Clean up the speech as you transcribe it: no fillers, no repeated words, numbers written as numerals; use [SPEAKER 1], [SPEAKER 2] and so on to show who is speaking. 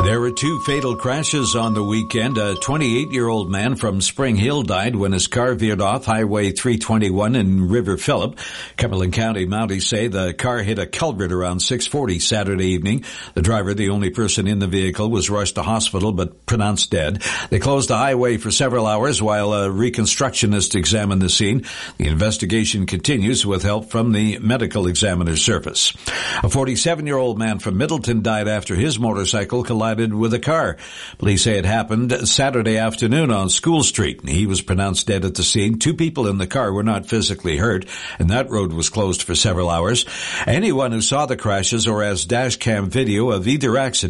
[SPEAKER 1] There were two fatal crashes on the weekend. A 28-year-old man from Spring Hill died when his car veered off Highway 321 in River Phillip. Cumberland County Mounties say the car hit a culvert around 6:40 Saturday evening. The driver, the only person in the vehicle, was rushed to hospital but pronounced dead. They closed the highway for several hours while a reconstructionist examined the scene. The investigation continues with help from the medical examiner's service. A 47-year-old man from Middleton died after his motorcycle collided with a car. Police say it happened Saturday afternoon on School Street. He was pronounced dead at the scene. Two people in the car were not physically hurt, and that road was closed for several hours. Anyone who saw the crashes or has dash cam video of either accident